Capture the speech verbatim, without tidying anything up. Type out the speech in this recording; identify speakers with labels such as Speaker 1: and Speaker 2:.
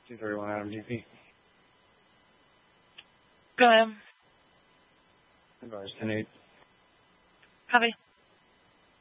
Speaker 1: two thirty-one Adam D P.
Speaker 2: Go ahead.
Speaker 1: Advise ten eight.
Speaker 2: Copy.